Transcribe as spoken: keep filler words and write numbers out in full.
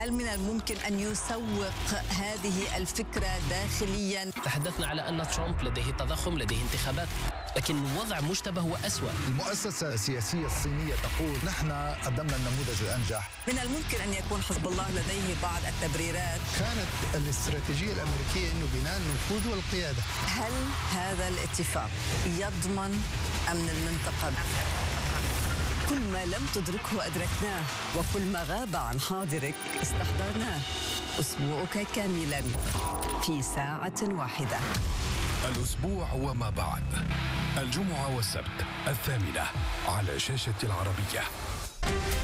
هل من الممكن أن يسوق هذه الفكرة داخليا؟ تحدثنا على أن ترامب لديه تضخم، لديه انتخابات، لكن الوضع مشتبه وأسوأ. المؤسسة السياسية الصينية تقول نحن قدمنا النموذج الأنجح. من الممكن أن يكون حزب الله لديه بعض التبريرات. كانت الاستراتيجية الأمريكية أنه بناء النفوذ والقيادة. هل هذا الاتفاق يضمن أمن المنطقة؟ كل ما لم تدركه أدركناه، وكل ما غاب عن حاضرك استحضرناه. أسبوعك كاملا في ساعة واحدة. الأسبوع وما بعد، الجمعة والسبت الثامنة على شاشة العربية.